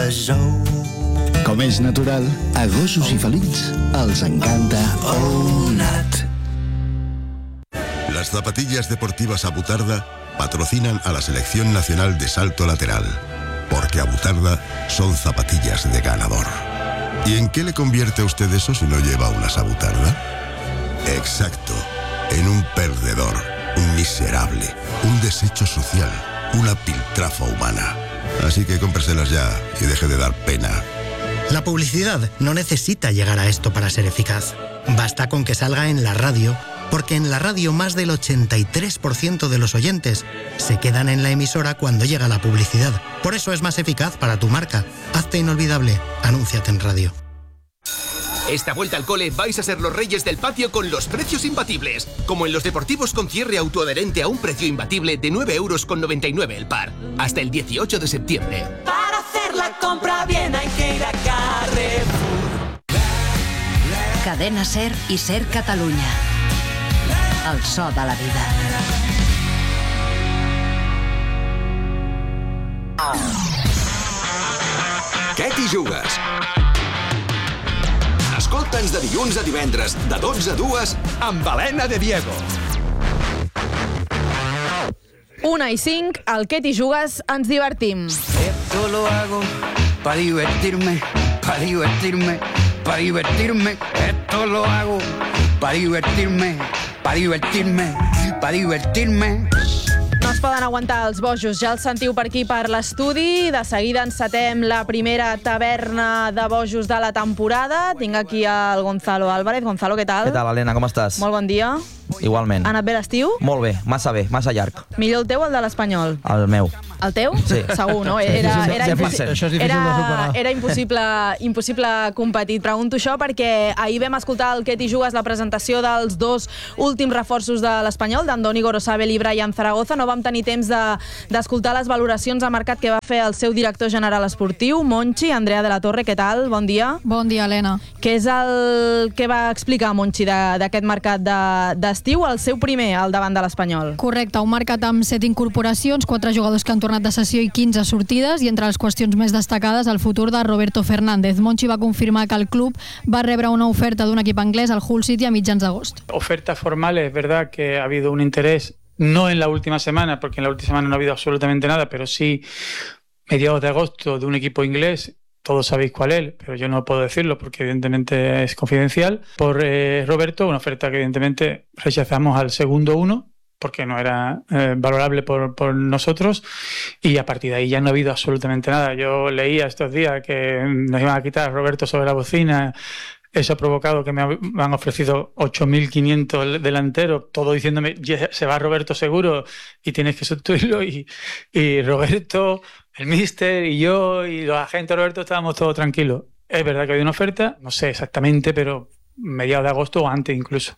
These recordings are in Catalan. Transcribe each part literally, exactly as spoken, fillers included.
Zoo. Com és natural, a gossos i felins els encanta Onat. Las zapatillas deportivas Abutarda patrocinan a la Selección Nacional de Salto Lateral, porque Abutarda son zapatillas de ganador. ¿Y en qué le convierte a usted eso si no lleva unas Abutarda? Exacto, en un perdedor, un miserable, un desecho social, una piltrafa humana. Así que cómpreselas ya y deje de dar pena. La publicidad no necesita llegar a esto para ser eficaz. Basta con que salga en la radio, porque en la radio más del ochenta y tres por ciento de los oyentes se quedan en la emisora cuando llega la publicidad. Por eso es más eficaz para tu marca. Hazte inolvidable. Anúnciate en radio. Esta vuelta al cole vais a ser los reyes del patio con los precios imbatibles. Como en los deportivos con cierre autoadherente a un precio imbatible de nueve euros con noventa y nueve el par. Hasta el dieciocho de septiembre. Para hacer la compra bien hay que ir a Carrefour. Cadena Ser i Ser Catalunya. El so de la vida. Què t'hi jugues? Escolta'ns de dilluns a divendres, de dotze a dues, amb Helena de Diego. Una i cinc, al Què t'hi jugues, ens divertim. Esto lo hago para divertirme, para divertirme, para divertirme. Esto lo hago para divertirme, para divertirme, para divertirme. No es poden aguantar els bojos, ja els sentiu per aquí per l'estudi. De seguida encetem la primera taverna de bojos de la temporada. Tinc aquí el Gonzalo Álvarez. Gonzalo, què tal? Què tal, Helena, com estàs? Molt bon dia. Igualment. Ha anat bé l'estiu? Molt bé, massa bé, massa llarg. Millor el teu o el de l'Espanyol? El meu. El teu? Sí. Segur, no? Era, era, impossi- impossi- Això és difícil era, de superar. era impossible, impossible competir. Pregunto això perquè ahir vam escoltar el Què t'hi jugues, la presentació dels dos últims reforços de l'Espanyol, d'Andoni Gorosabel i Brian Zaragoza. No vam tenir temps de, d'escoltar les valoracions a mercat que va fer el seu director general esportiu, Monchi. Andrea de la Torre, què tal? Bon dia. Bon dia, Helena. Què és el que va explicar Monchi de- d'aquest mercat de- d'estiu? El seu primer al davant de l'Espanyol. Correcte, un mercat amb set incorporacions, quatre jugadors que han tornat de sessió i quinze sortides, i entre les qüestions més destacades el futur de Roberto Fernández. Monchi va confirmar que el club va rebre una oferta d'un equip anglès, el Hull City, a mitjans d'agost. Ofertas formales, es verdad que ha habido un interés, no en la última semana, porque en la última semana no ha habido absolutamente nada, pero sí mediados de agosto de un equipo inglés. Todos sabéis cuál es, pero yo no puedo decirlo porque evidentemente es confidencial. Por eh, Roberto, una oferta que evidentemente rechazamos al segundo uno porque no era eh, valorable por, por nosotros, y a partir de ahí ya no ha habido absolutamente nada. Yo leía estos días que nos iban a quitar a Roberto sobre la bocina. Eso ha provocado que me han ofrecido ocho mil quinientos delanteros, todo diciéndome, se va Roberto seguro y tienes que sustituirlo. Y, y Roberto, el míster y yo y los agentes de Roberto estábamos todos tranquilos. Es verdad que había una oferta, no sé exactamente, pero mediados de agosto o antes incluso.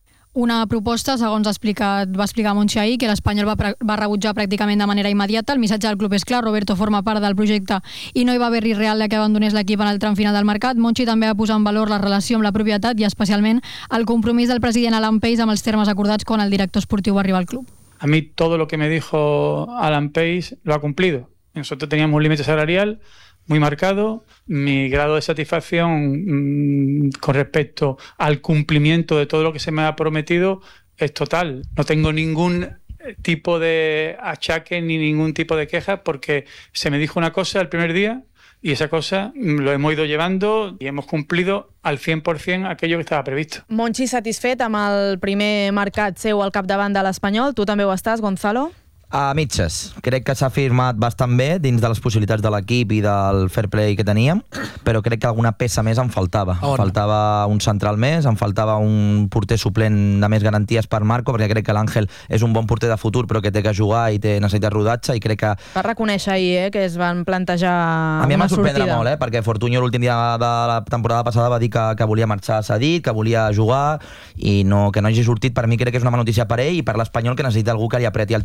Una proposta, segons ha explicat, va explicar Monchi ahir, que l'Espanyol va, va rebutjar pràcticament de manera immediata. El missatge del club és clar, Roberto forma part del projecte i no hi va haver risc real que abandonés l'equip en el tram final del mercat. Monchi també va posar en valor la relació amb la propietat i especialment el compromís del president Alan Pace amb els termes acordats quan el director esportiu va arribar al club. A mí todo lo que me dijo Alan Pace lo ha cumplido. Nosotros teníamos un límite salarial muy marcado. Mi grado de satisfacción mmm, con respecto al cumplimiento de todo lo que se me ha prometido es total. No tengo ningún tipo de achaque ni ningún tipo de queja porque se me dijo una cosa el primer día y esa cosa lo hemos ido llevando y hemos cumplido al cien por ciento aquello que estaba previsto. Monchi satisfet amb el primer mercat seu al capdavant de l'Espanyol. Tu també ho estàs, Gonzalo? A mitges. Crec que s'ha firmat bastant bé dins de les possibilitats de l'equip i del fair play que teníem, però crec que alguna peça més em faltava. Em faltava un central més, em faltava un porter suplent de més garanties per Marco, perquè crec que l'Àngel és un bon porter de futur, però que té que jugar i té necessitat rodatge, i crec que... Va reconèixer ahir eh, que es van plantejar a mi em una va sorprendre sortida. molt, eh, perquè Fortunyo l'últim dia de la temporada passada va dir que, que volia marxar cedit, que volia jugar, i no, que no hagi sortit, per mi crec que és una mala notícia per ell i per l'Espanyol, que necessita algú que li apreti el titular.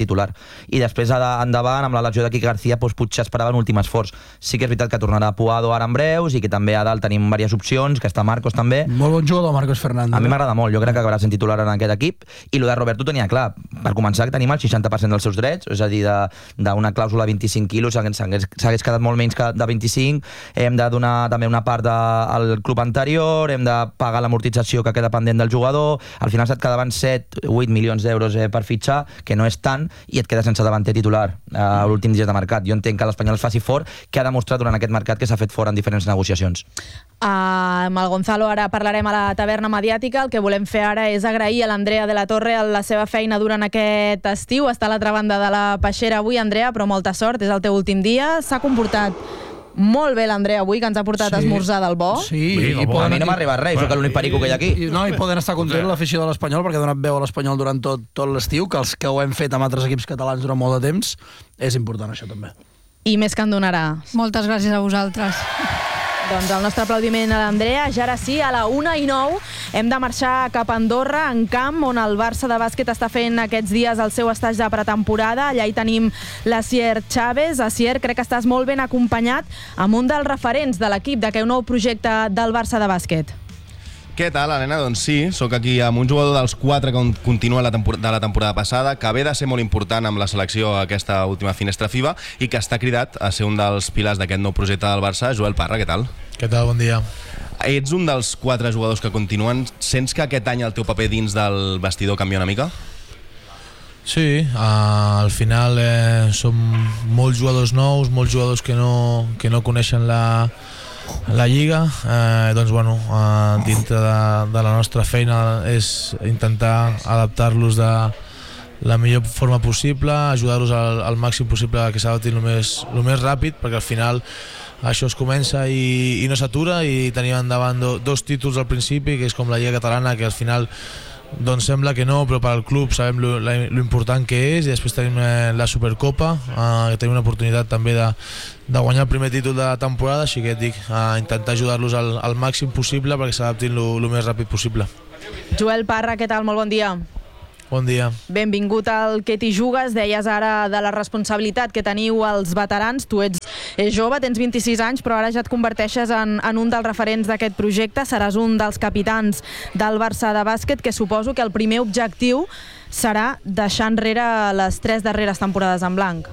i després endavant, amb la lesió de Quique García, doncs potser esperava un últim esforç. Sí que és veritat que tornarà Puado ara en breus i que també a dalt tenim diverses opcions, que està Marcos també. Molt bon jugador, Marcos Fernández. A mi m'agrada molt, jo crec que acabarà sent titular en aquest equip, i lo de Roberto tenia clar, per començar que tenim el seixanta per cent dels seus drets, és a dir, d'una clàusula de vint-i-cinc quilos s'hagués quedat molt menys que de vint-i-cinc, hem de donar també una part al club anterior, hem de pagar l'amortització que queda pendent del jugador, al final se't quedaven set o vuit milions d'euros per fitxar, que no és tant, i et quedes sense davanter titular a l'últim dia de mercat. Jo entenc que l'Espanyol es faci fort, que ha demostrat durant aquest mercat que s'ha fet fort en diferents negociacions. Uh, amb el Gonzalo ara parlarem a la taverna mediàtica. El que volem fer ara és agrair a l'Andrea de la Torre la seva feina durant aquest estiu. Està a l'altra banda de la peixera avui, Andrea, però molta sort, és el teu últim dia. S'ha comportat molt bé l'Andrea avui, que ens ha portat a esmorzar del bo. Sí, sí, i a mi no m'ha arribat res, sóc l'únic perico que hi ha aquí. I, no, i poden estar content l'afició de l'Espanyol, perquè ha donat veu a l'Espanyol durant tot, tot l'estiu, que els que ho hem fet amb altres equips catalans durant molt de temps, és important això també. I més que en donarà. Moltes gràcies a vosaltres. Doncs el nostre aplaudiment a l'Andrea. Ja ara sí, a la una i nou hem de marxar cap a Andorra, en camp, on el Barça de bàsquet està fent aquests dies el seu estatge de pretemporada. Allà hi tenim l'Asier Chávez. Asier, crec que estàs molt ben acompanyat amb un dels referents de l'equip d'aquest nou projecte del Barça de bàsquet. Què tal, Helena? Doncs sí, sóc aquí amb un jugador dels quatre que continua la de la temporada passada, que ve de ser molt important amb la selecció a aquesta última finestra FIBA i que està cridat a ser un dels pilars d'aquest nou projecte del Barça. Joel Parra, què tal? Què tal, bon dia. Ets un dels quatre jugadors que continuen. Sents que aquest any el teu paper dins del vestidor canvia una mica? Sí, uh, al final eh, som molts jugadors nous, molts jugadors que no, que no coneixen la... la Lliga, eh, doncs bueno, eh, dintre de, de la nostra feina és intentar adaptar-los de la millor forma possible, ajudar-los al, al màxim possible que s'adaptin el més, el més ràpid, perquè al final això es comença i, i no s'atura, i tenim endavant do, dos títols al principi, que és com la Lliga Catalana, que al final doncs sembla que no, però per al club sabem lo, la, lo important que és, i després tenim eh, la Supercopa, eh, que tenim una oportunitat també de, de guanyar el primer títol de la temporada, així que et dic, eh, intentar ajudar-los al, al màxim possible perquè s'adaptin el més ràpid possible. Joel Parra, què tal? Molt bon dia. Bon dia. Benvingut al Que t'hi jugues. Deies ara de la responsabilitat que teniu els veterans. Tu ets jove, tens vint-i-sis anys, però ara ja et converteixes en, en un dels referents d'aquest projecte. Seràs un dels capitans del Barça de bàsquet, que suposo que el primer objectiu serà deixar enrere les tres darreres temporades en blanc.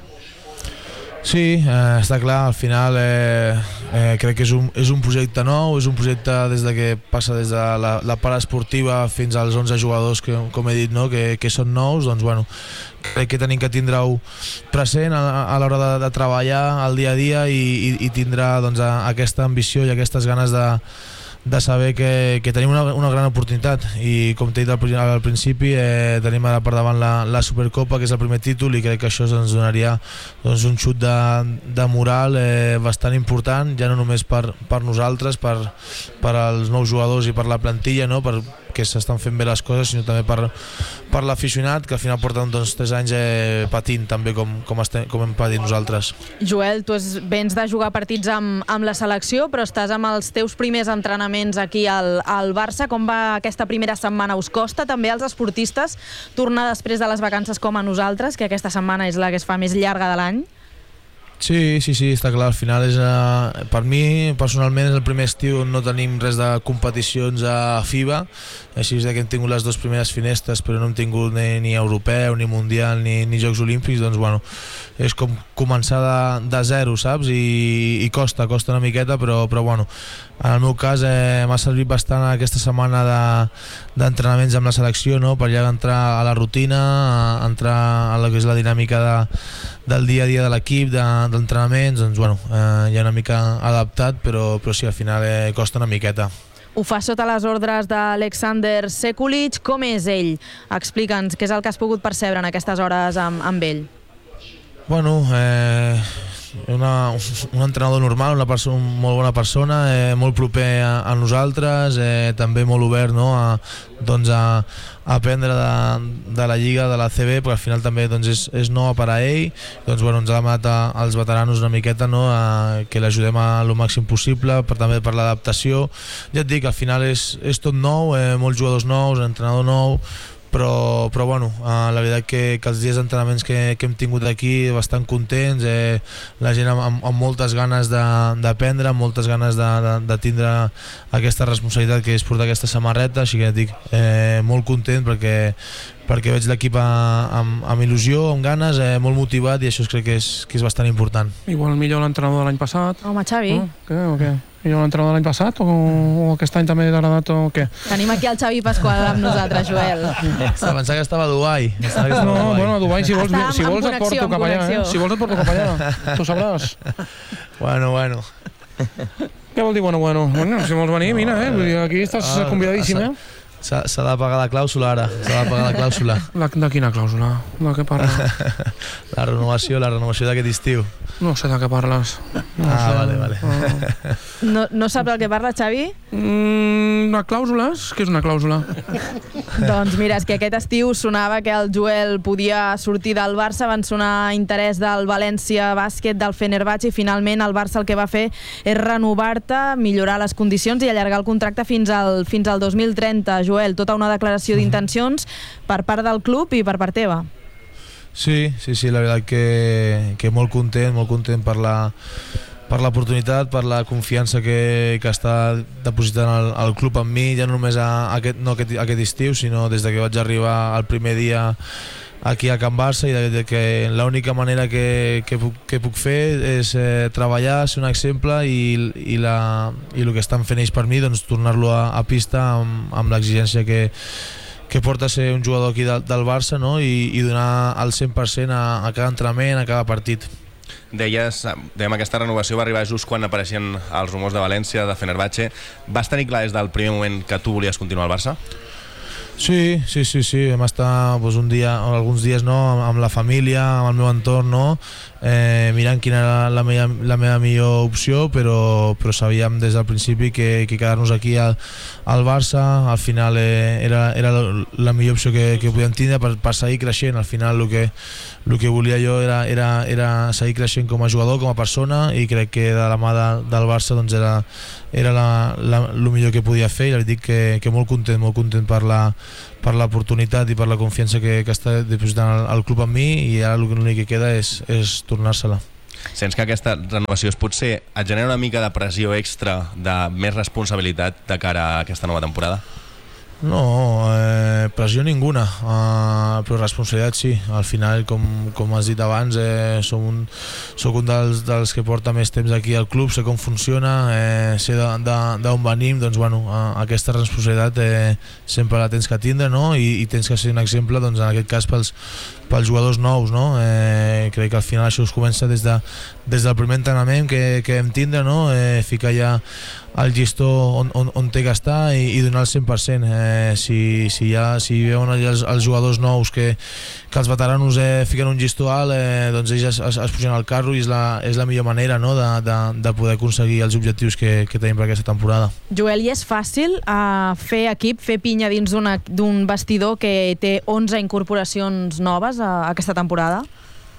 Sí, eh, està clar, al final eh, eh, crec que és un, és un projecte nou, és un projecte des de que passa des de la, la part esportiva fins als onze jugadors que, com he dit, no? que, que són nous, doncs bueno, crec que tenim que tindre-ho present a, a l'hora de, de treballar al dia a dia, i, i, i tindrà doncs, a, aquesta ambició i aquestes ganes de, de saber que, que tenim una, una gran oportunitat, i com t'he dit al, al principi, eh, tenim ara per davant la, la Supercopa, que és el primer títol, i crec que això ens donaria doncs, un xut de, de moral eh, bastant important, ja no només per, per nosaltres, per, per als nous jugadors i per la plantilla, no? Per, que s'estan fent bé les coses, sinó també per, per l'aficionat, que al final porten doncs, tres anys eh, patint també com, com, estem, com hem patit nosaltres. Joel, tu es, vens de jugar partits amb, amb la selecció, però estàs amb els teus primers entrenaments aquí al, al Barça. Com va aquesta primera setmana? Us costa també als esportistes tornar després de les vacances com a nosaltres, que aquesta setmana és la que es fa més llarga de l'any? Sí, sí, sí, està clar, al final és, uh, per mi personalment és el primer estiu on no tenim res de competicions a FIBA, així és que hem tingut les dues primeres finestres però no hem tingut ni, ni europeu, ni mundial, ni, ni Jocs Olímpics, doncs bueno, és com començar de, de zero, saps? I, i costa, costa una miqueta, però, però bueno, en el meu cas eh, m'ha servit bastant aquesta setmana d'entrenaments de, amb la selecció, no? Per ja entrar a la rutina, a entrar a la que és la dinàmica de, del dia a dia de l'equip, de, d'entrenaments, doncs bueno, eh, ja una mica adaptat, però, però sí, al final eh, costa una miqueta. Ho fa sota les ordres d'Alexander Sekulic. Com és ell? Explica'ns què és el que has pogut percebre en aquestes hores amb, amb ell. Bueno, eh, una, un entrenador normal, una, persona, una molt bona persona, eh, molt proper a, a nosaltres, eh, també molt obert, no? a, doncs a, a aprendre de, de la Lliga, de la C B, perquè al final també doncs, és, és nova per a ell. Doncs, bueno, ens ha demanat a, als veteranos una miqueta, no? a, que l'ajudem al màxim possible, per, també per l'adaptació. Ja et dic, al final és, és tot nou, eh, molts jugadors nous, entrenador nou, però, però bueno, uh, la veritat que, que els dies d'entrenaments que, que hem tingut aquí bastant contents, eh, la gent amb, amb, amb moltes ganes d'aprendre, amb moltes ganes de, de, de tindre aquesta responsabilitat que és portar aquesta samarreta, així que et dic, eh, molt content perquè perquè veig l'equip amb, amb il·lusió, amb ganes, eh, molt motivat, i això crec que és, que és bastant important. Igual millor l'entrenador de l'any passat. Home, Xavi. No? Què, o què? Millor l'entrenador de l'any passat o, o aquest any també t'ha agradat o què? Tenim aquí el Xavi Pasqual amb nosaltres, Joel. Se pensava que estava a Dubai. Que estava no, a Dubai. Bueno, a Dubai, si vols, si vols connexió, et porto cap allà, eh? Si vols et porto cap allà, tu sabràs. Bueno, bueno. Què vol dir bueno, bueno? Bueno, si vols venir, mira, eh? Vull dir, aquí estàs ah, convidadíssim, eh? S'ha de pagar la clàusula ara, s'ha de pagar la clàusula. La, de quina clàusula? De què parles? La renovació, la renovació d'aquest estiu. No sé de què parles. No ah, sé. vale, vale. Ah. No, no sap del que parla, Xavi? Mm, de clàusules? Què és una clàusula? Doncs mira, és que aquest estiu sonava que el Joel podia sortir del Barça, van sonar interès del València Bàsquet, del Fenerbahçe, i finalment el Barça el que va fer és renovar-te, millorar les condicions i allargar el contracte fins al, fins al dos mil trenta. Joel, tota una declaració d'intencions per part del club i per part teva. Sí, sí, sí, la veritat que, que molt content, molt content per la, per l'oportunitat, per la confiança que, que està depositant el, el club en mi, ja no només a, a aquest, no aquest, aquest estiu, sinó des de que vaig arribar el primer dia aquí a Can Barça, i de, de que l'única manera que, que, puc, que puc fer és eh, treballar, ser un exemple, i, i, la, i el que estan fent ells per mi, doncs tornar-lo a, a pista amb, amb l'exigència que, que porta ser un jugador aquí del, del Barça, no? I, i donar el cent per cent a, a cada entrenament, a cada partit. Deies, dèiem, aquesta renovació va arribar just quan apareixien els rumors de València, de Fenerbahçe. Vas tenir clar des del primer moment que tu volies continuar al Barça? Sí, sí, sí, sí. Vam estar pues, un dia, alguns dies no, amb, amb la família, amb el meu entorn, no? eh, mirant quina era la meva, la meva millor opció, però, però sabíem des del principi que, que quedar-nos aquí al, al Barça al final eh, era, era la millor opció que, que podíem tindre per, per seguir creixent. Al final el que, el que volia jo era, era, era seguir creixent com a jugador, com a persona, i crec que de la mà de, del Barça doncs era, era la, la, el millor que podia fer, i ja dic que, que molt content, molt content per la per l'oportunitat i per la confiança que, que està depositant el, el club en mi, i ara l'únic que queda és, és tornar-se-la. Sents que aquesta renovació es potser et genera una mica de pressió extra, de més responsabilitat de cara a aquesta nova temporada? No, eh, pressió ninguna, eh, però responsabilitat sí. Al final, com, com has dit abans, eh, som un, soc un dels, dels que porta més temps aquí al club, sé com funciona, eh, sé d'on venim, doncs bueno, eh, aquesta responsabilitat eh, sempre la tens que tindre, no? I, i tens que ser un exemple, doncs, en aquest cas pels, pels jugadors nous, no? Eh, crec que al final això es comença des, de, des del primer entrenament que, que hem tindre, no? Eh, ficar ja el llistó on, on, on té que estar, i, i donar el cent per cent. Eh, si, si, ja, si veuen els, els jugadors nous que, que els veteranos eh, fiquen un llistó alt, eh, doncs ells es, es, es pugen al carro, i és la, és la millor manera, no? de, de, de poder aconseguir els objectius que, que tenim per aquesta temporada. Joel, i és fàcil uh, fer equip, fer pinya dins d'un vestidor que té onze incorporacions noves a, a aquesta temporada?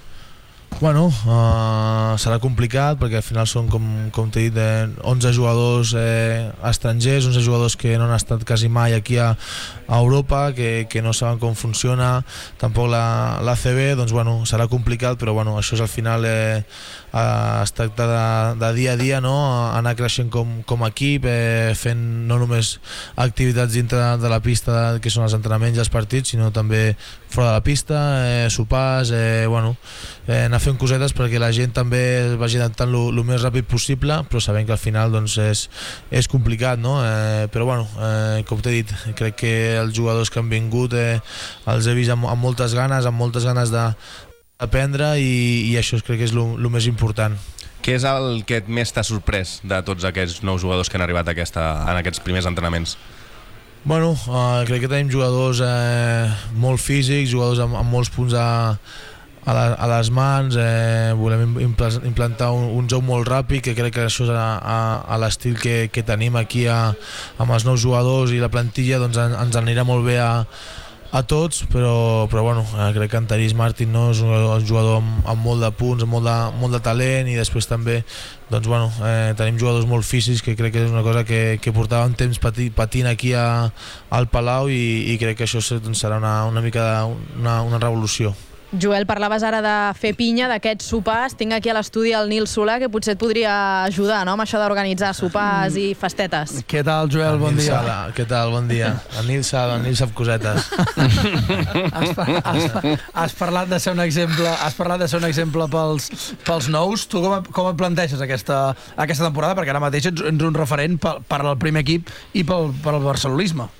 Bueno, uh, serà complicat perquè al final són, com, com t'he dit, eh, onze jugadors eh, estrangers, onze jugadors que no han estat quasi mai aquí a, a Europa, que, que no saben com funciona tampoc la, la C B, doncs bueno, serà complicat, però bueno, això és al final eh, eh, es tracta de, de dia a dia, no? Anar creixent com, com a equip, eh, fent no només activitats dintre de la pista, que són els entrenaments i els partits, sinó també fora de la pista, eh, sopars, eh, bueno, eh, anar fent cosetes perquè la gent també es vagi adaptant el més ràpid possible, però sabem que al final doncs, és, és complicat, no? Eh, però bueno, eh, com t'he dit, crec que els jugadors que han vingut eh, els he vist amb, amb moltes ganes, amb moltes ganes d'aprendre, i, i això crec que és el més important. Què és el que més t'ha sorprès de tots aquests nous jugadors que han arribat a aquesta, en aquests primers entrenaments? Bueno, uh, crec que tenim jugadors eh, molt físics, jugadors amb, amb molts punts a, a, la, a les mans, eh, volem implantar un, un joc molt ràpid, que crec que això és a, a, a l'estil que, que tenim aquí a, amb els nous jugadors, i la plantilla doncs, en, ens anirà molt bé a, a tots, però, però bueno, crec que en Therese Martin, no, és un jugador amb, amb molt de punts, amb molt de, molt de talent, i després també doncs, bueno, eh, tenim jugadors molt físics, que crec que és una cosa que, que portàvem temps pati, patint aquí a, al Palau, i, i crec que això doncs, serà una, una mica de, una, una revolució. Joel, parlaves ara de fer pinya, d'aquests sopars. Tinc aquí a l'estudi el Nil Solà, que potser et podria ajudar, no?, amb això d'organitzar sopars i festetes. Què tal, Joel? Bon dia. Sala. Què tal? Bon dia. El Nil sap, el Nil sap cosetes. has, has, has parlat de ser un exemple, has parlat de ser un exemple pels, pels nous. Tu com, com et planteges aquesta, aquesta temporada? Perquè ara mateix ets, ets un referent per, per al primer equip i pel, per al barcelonisme.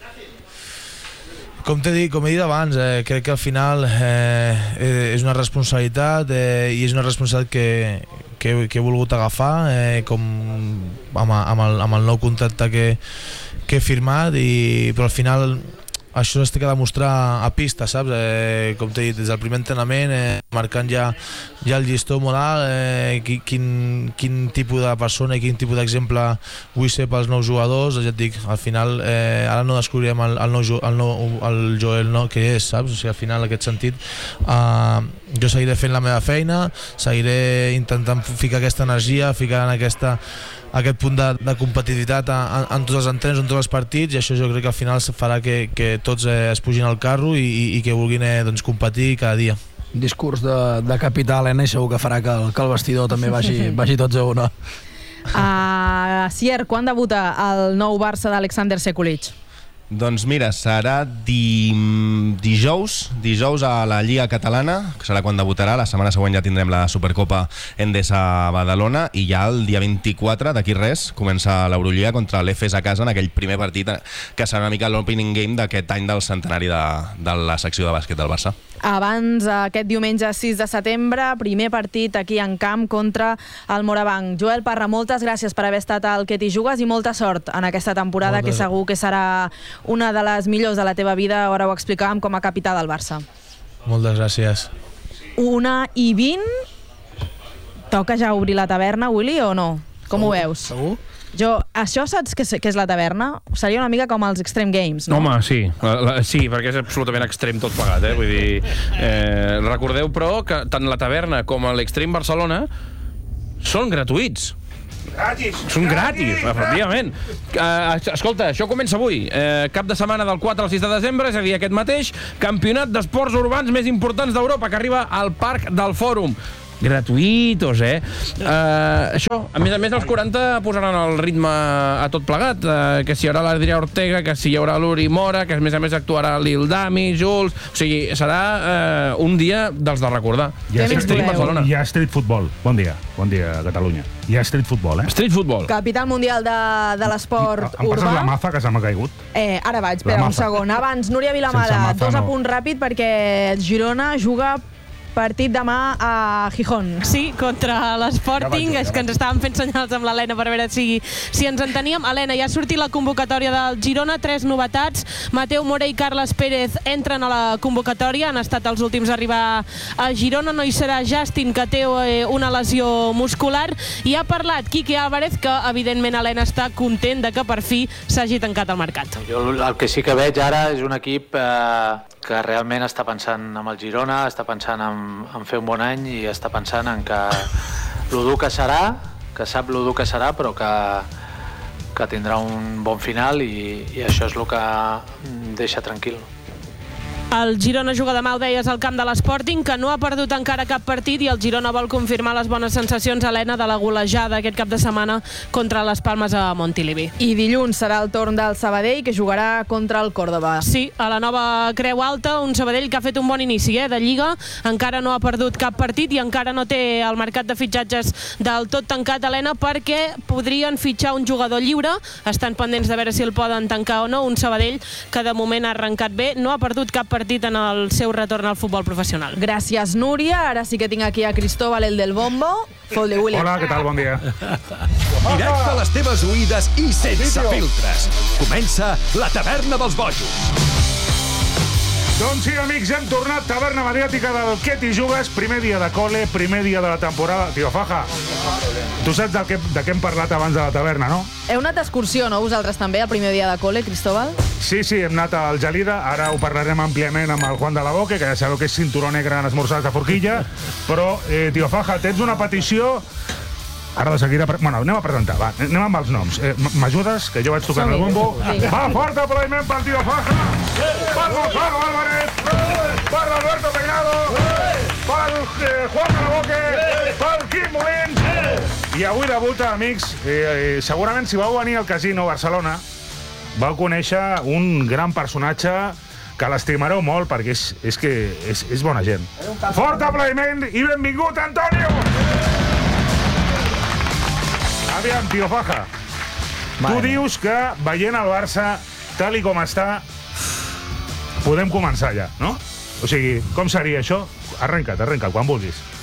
Com t'he dit, com he dit abans, eh, crec que al final eh, és una responsabilitat eh, i és una responsabilitat que, que, que he volgut agafar eh, com amb, amb, el, amb el nou contracte que, que he firmat, i, però al final això es té que demostrar a pista, saps? Eh, com t'he dit, des del primer entrenament, eh, marcant ja, ja el llistó molt alt, eh, quin, quin tipus de persona i quin tipus d'exemple vull ser pels nous jugadors. Ja et dic, al final, eh, ara no descobrirem el, el, nou, el, nou, el Joel no, que és, saps? O sigui, al final, en aquest sentit, eh, jo seguiré fent la meva feina, seguiré intentant ficar aquesta energia, ficar en aquesta aquest punt de, de competitivitat en, en tots els entrens, en tots els partits, i això jo crec que al final farà que, que tots eh, es pugin al carro i, i, i que vulguin eh, doncs, competir cada dia. Un discurs de, de capità, Helena, i segur que farà que el, que el vestidor també vagi, vagi tots a una. Uh, Sier, quan debuta el nou Barça d'Alexander Sekulic? Doncs mira, serà di... dijous, dijous a la Lliga Catalana, que serà quan debutarà. La setmana següent ja tindrem la Supercopa Endesa Badalona, i ja el dia vint-i-quatre, d'aquí res, comença l'Eurolliga contra l'Efes a casa, en aquell primer partit que serà una mica l'opening game d'aquest any del centenari de, de la secció de bàsquet del Barça. Abans, aquest diumenge sis de setembre, primer partit aquí en camp contra el Morabanc. Joel Parra, moltes gràcies per haver estat al Que t'hi jugues i molta sort en aquesta temporada, moltes, que segur que serà una de les millors de la teva vida. Ara ho explicàvem, com a capità del Barça. Moltes gràcies. Una i vint. Toca ja obrir la taverna, Willy, o no? Com ho veus? Segur? Jo, això saps què és, què és la taverna? Seria una mica com els Extreme Games, no? Home, sí, la, la, sí, perquè és absolutament extrem tot plegat, eh? Vull dir, eh, recordeu, però, que tant la taverna com l'Extreme Barcelona són gratuïts. Gratis! Són gratis, efectivament. Uh, escolta, això comença avui. Uh, cap de setmana del quatre al sis de desembre, és a dir, aquest mateix, campionat d'esports urbans més importants d'Europa, que arriba al Parc del Fòrum. Gratuïtos, eh? Uh, això, a més a més, els quaranta posaran el ritme a tot plegat, uh, que si hi haurà l'Adrià Ortega, que si hi haurà l'Uri Mora, que a més a més actuarà l'Il Dami, Jules... O sigui, serà uh, un dia dels de recordar. Hi ha, street, Barcelona. Hi ha street football. Bon dia, bon dia, Catalunya. Hi ha street football, eh? Street football. Capital mundial de, de l'esport urbà. Em passes la mafa, que se m'ha caigut? Eh, ara vaig, espera un segon. Abans, Núria Vilamada, dos a punt ràpid, perquè Girona juga partit demà a Gijón. Sí, contra l'Sporting, ja és que ens estàvem fent senyals amb l'Helena per veure si, si ens enteníem. Helena, ja ha sortit la convocatòria del Girona, tres novetats. Mateu Mora i Carles Pérez entren a la convocatòria, han estat els últims a arribar a Girona. No hi serà Justin, que té una lesió muscular, i ha parlat Quique Álvarez, que evidentment Helena està content de que per fi s'hagi tancat el mercat. Jo el que sí que veig ara és un equip eh, que realment està pensant en el Girona, està pensant en, en fer un bon any i està pensant en que lo dur que serà, que sap lo dur que serà, però que, que tindrà un bon final, i, i això és el que em deixa tranquil. El Girona juga demà, ho deies, al camp de l'Sporting, que no ha perdut encara cap partit, i el Girona vol confirmar les bones sensacions, Helena, de la golejada aquest cap de setmana contra les Palmes a Montilivi. I dilluns serà el torn del Sabadell, que jugarà contra el Córdoba. Sí, a la nova Creu Alta, un Sabadell que ha fet un bon inici eh, de Lliga, encara no ha perdut cap partit i encara no té el mercat de fitxatges del tot tancat, Helena, perquè podrien fitxar un jugador lliure, estan pendents de veure si el poden tancar o no, un Sabadell que de moment ha arrencat bé, no ha perdut cap partit en el seu retorn al futbol professional. Gràcies, Núria. Ara sí que tinc aquí a Cristóbal, el del bombo. Fol de Willy. Hola, què tal? Bon dia. Directe a les teves oïdes i sense filtres. Comença la Taverna dels Bojos. Doncs sí, amics, hem tornat. Taverna mediàtica del Què t'hi jugues. Primer dia de col·le, primer dia de la temporada. Tio Faja, tu saps de què, de què hem parlat abans de la taverna, no? Heu anat d'excursió, no? Vosaltres també, el primer dia de col·le, Cristóbal? Sí, sí, hem anat al Gelida. Ara ho parlarem àmpliament amb el Juan de la Boque, que ja sabeu que és cinturó negre en esmorzars de forquilla. Però, eh, tio Faja, tens una petició... Ara de seguida... Bueno, anem a presentar, va. Anem amb els noms. Eh, M'ajudes? Que jo vaig tocant el bombo. Va, fort aplaudiment pel tio Faja! Per Gonzalo Álvarez! Per Alberto Peinado! Per eh, Juan de la Boque! Per Quim Molins! I avui debuta, amics, eh, eh, segurament si vau venir al Casino Barcelona vau conèixer un gran personatge que l'estimareu molt perquè és, és que és, és bona gent. Fort aplaudiment i benvingut, Antonio! Aviam, tio Faja, tu dius que veient el Barça tal i com està podem començar ja, no? O sigui, com seria això? Arrenca't, arrenca't, quan vulguis.